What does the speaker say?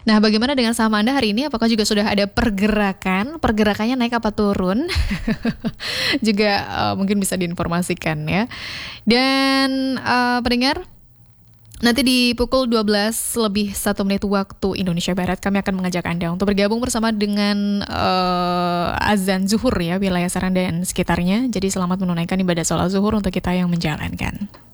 Nah, bagaimana dengan saham Anda hari ini? Apakah juga sudah ada pergerakan? Pergerakannya naik apa turun? Juga mungkin bisa diinformasikan ya. Dan pendengar, nanti di pukul 12 lebih 1 menit waktu Indonesia Barat, kami akan mengajak Anda untuk bergabung bersama dengan azan zuhur ya, wilayah Serang dan sekitarnya. Jadi selamat menunaikan ibadah sholat zuhur untuk kita yang menjalankan.